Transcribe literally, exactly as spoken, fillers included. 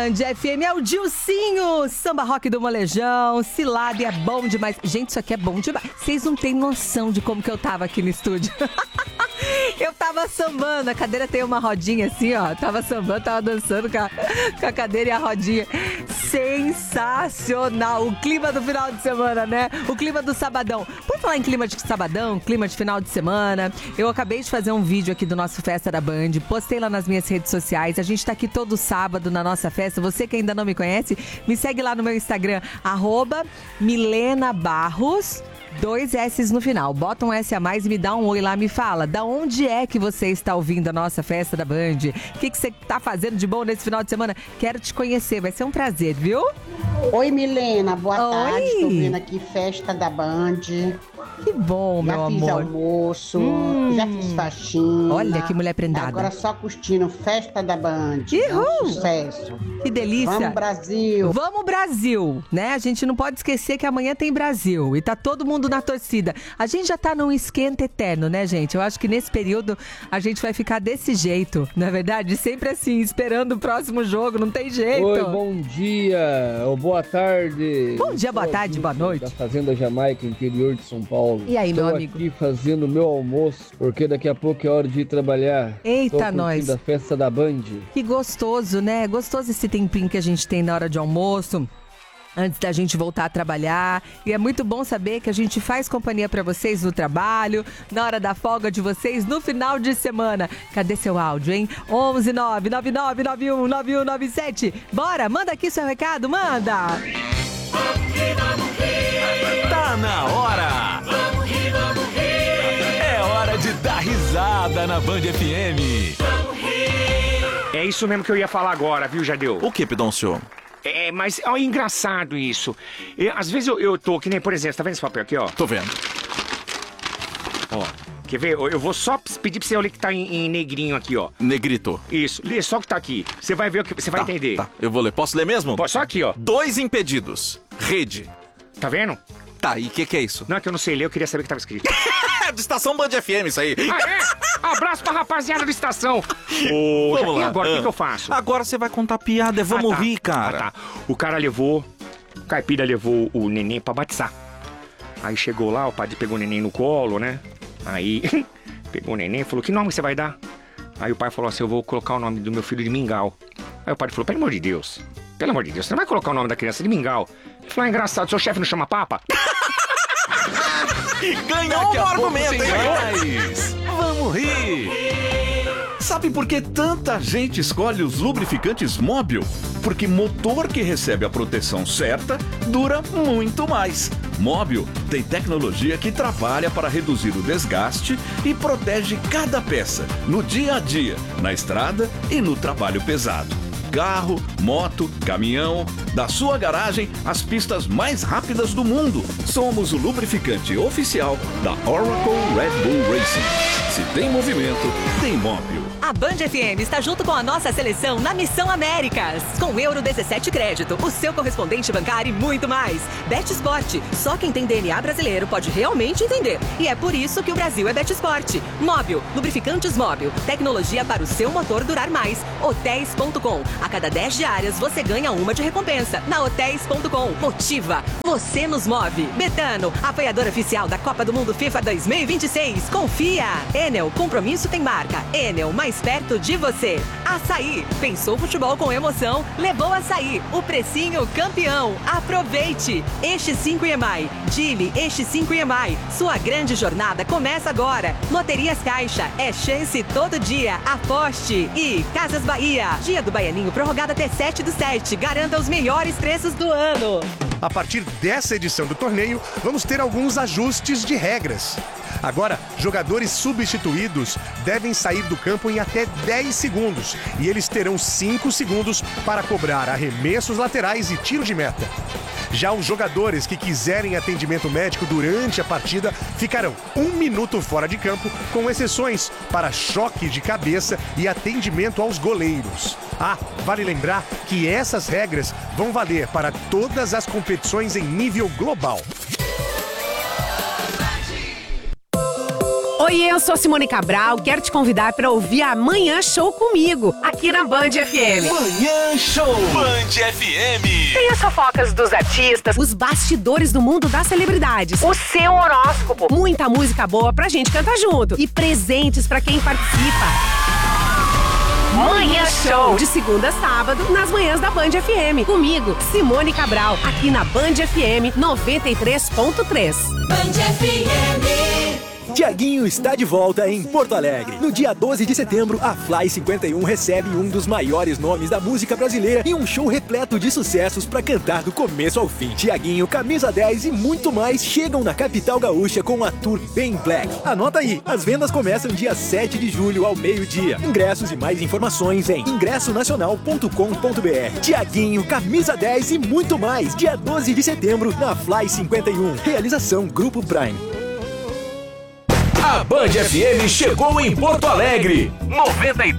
Band F M é o Dilcinho, samba rock do molejão, cilada e é bom demais. Gente, isso aqui é bom demais. Vocês não têm noção de como que eu tava aqui no estúdio. Eu tava sambando, a cadeira tem uma rodinha assim, ó. Tava sambando, tava dançando com a, com a cadeira e a rodinha. Sensacional! O clima do final de semana, né? O clima do sabadão. Por falar em clima de sabadão, clima de final de semana, eu acabei de fazer um vídeo aqui do nosso Festa da Band, postei lá nas minhas redes sociais. A gente tá aqui todo sábado na nossa festa. Você que ainda não me conhece, me segue lá no meu Instagram, arroba Milena Barros. Dois S's no final. Bota um S a mais e me dá um oi lá, me fala. Da onde é que você está ouvindo a nossa Festa da Band? O que, que você tá fazendo de bom nesse final de semana? Quero te conhecer, vai ser um prazer, viu? Oi, Milena, boa Oi. tarde. Estou vendo aqui Festa da Band. Que bom, já meu amor. Já fiz almoço, hum. já fiz faxina. Olha que mulher prendada. Agora só curtindo Festa da Band. É um sucesso. Que delícia. Vamos, Brasil. Vamos, Brasil, né? A gente não pode esquecer que amanhã tem Brasil e tá todo mundo na torcida. A gente já tá num esquenta eterno, né, gente? Eu acho que nesse período a gente vai ficar desse jeito, na é verdade? Sempre assim, esperando o próximo jogo, não tem jeito. Oi, bom dia, ou boa tarde. Bom dia, boa tarde, boa noite. Da Fazenda Jamaica, interior de São Paulo. E aí, Estou meu amigo? aqui fazendo meu almoço, porque daqui a pouco é hora de ir trabalhar. Eita, nós. da Festa da Band. Que gostoso, né? Gostoso esse tempinho que a gente tem na hora de almoço, antes da gente voltar a trabalhar. E é muito bom saber que a gente faz companhia pra vocês no trabalho, na hora da folga de vocês, no final de semana. Cadê seu áudio, hein? onze nove nove nove nove um nove um nove sete. Bora, manda aqui seu recado, manda! Vamos rir, vamos rir. Tá na hora! Vamos rir, vamos rir. É hora de dar risada na Band F M. Vamos rir. É isso mesmo que eu ia falar agora, viu, Jadeu? O que, Pidoncio? É, mas ó, é engraçado isso. É, às vezes eu, eu tô, que nem, por exemplo, tá vendo esse papel aqui, ó? Tô vendo. Ó, quer ver? Eu, eu vou só pedir pra você ler que tá em, em negrinho aqui, ó. Negrito. Isso, lê só que tá aqui. Você vai ver o que você vai Tá, entender. Tá, eu vou ler. Posso ler mesmo? Pô, só aqui, ó. Dois impedidos. Rede. Tá vendo? Tá, e o que que é isso? Não, é que eu não sei ler, eu queria saber o que tava escrito. É de Estação Band F M isso aí. Ah, é? Abraço pra rapaziada da estação. Ô, Vamos e lá. agora, o Ah. que, que eu faço? Agora você vai contar piada, vamos Ah, tá. rir, cara. Ah, tá. O cara levou, o caipira levou o neném pra batizar. Aí chegou lá, o padre pegou o neném no colo, né? Aí pegou o neném e falou, que nome você vai dar? Aí o pai falou assim, eu vou colocar o nome do meu filho de Mingau. Aí o padre falou, pelo amor de Deus, pelo amor de Deus, você não vai colocar o nome da criança de Mingau? Ele falou, é engraçado, seu chefe não chama papa? Ganhou um argumento, hein? Mais. Vamos rir. Sabe por que tanta gente escolhe os lubrificantes Móbil? Porque motor que recebe a proteção certa dura muito mais. Móbil tem tecnologia que trabalha para reduzir o desgaste e protege cada peça no dia a dia, na estrada e no trabalho pesado. Carro, moto, caminhão, da sua garagem às pistas mais rápidas do mundo. Somos o lubrificante oficial da Oracle Red Bull Racing. Se tem movimento, tem Móbil. A Band F M está junto com a nossa seleção na Missão Américas. Com Euro dezessete Crédito, o seu correspondente bancário e muito mais. BetSport, só quem tem D N A brasileiro pode realmente entender. E é por isso que o Brasil é BetSport. Móbil, lubrificantes Móbil, tecnologia para o seu motor durar mais. hotéis ponto com. A cada dez diárias você ganha uma de recompensa. Na hotéis ponto com. Motiva, você nos move. Betano, apoiador oficial da Copa do Mundo FIFA dois mil e vinte e seis. Confia. Enel, compromisso tem marca. Enel, mais perto de você. Açaí, pensou futebol com emoção? Levou Açaí, o precinho campeão. Aproveite. Eixo cinco E M I. Dili, Eixo cinco E M I. Sua grande jornada começa agora. Loterias Caixa, é chance todo dia. Aposte. E Casas Bahia. Dia do Baianinho prorrogado até sete do sete. Garanta os melhores preços do ano. A partir dessa edição do torneio, vamos ter alguns ajustes de regras. Agora, jogadores substituídos devem sair do campo em até dez segundos e eles terão cinco segundos para cobrar arremessos laterais e tiro de meta. Já os jogadores que quiserem atendimento médico durante a partida ficarão um minuto fora de campo, com exceções para choque de cabeça e atendimento aos goleiros. Ah, vale lembrar que essas regras vão valer para todas as competições em nível global. Oi, eu sou a Simone Cabral, quero te convidar para ouvir a Manhã Show comigo, aqui na Band F M. Manhã Show Band F M. Tem as fofocas dos artistas, os bastidores do mundo das celebridades, o seu horóscopo, muita música boa pra gente cantar junto e presentes pra quem participa. Manhã Show, de segunda a sábado, nas manhãs da Band F M. Comigo, Simone Cabral, aqui na Band F M noventa e três ponto três. Band F M. Tiaguinho está de volta em Porto Alegre. No dia doze de setembro, a Fly cinquenta e um recebe um dos maiores nomes da música brasileira e um show repleto de sucessos para cantar do começo ao fim. Tiaguinho, Camisa dez e muito mais chegam na capital gaúcha com a tour Bem Black. Anota aí, as vendas começam dia sete de julho ao meio-dia. Ingressos e mais informações em ingresso nacional ponto com ponto b r. Tiaguinho, Camisa dez e muito mais, dia doze de setembro na Fly cinquenta e um. Realização Grupo Prime. A Band F M chegou em Porto Alegre. noventa e